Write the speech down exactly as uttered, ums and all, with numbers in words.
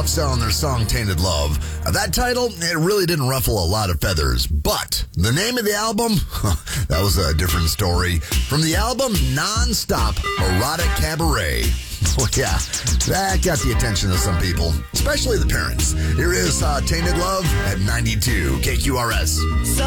selling their song Tainted Love. Uh, that title, it really didn't ruffle a lot of feathers. But the name of the album, that was a different story. From the album Non-Stop Erotic Cabaret. Well, yeah, that got the attention of some people, especially the parents. Here is uh, Tainted Love at ninety-two K Q R S.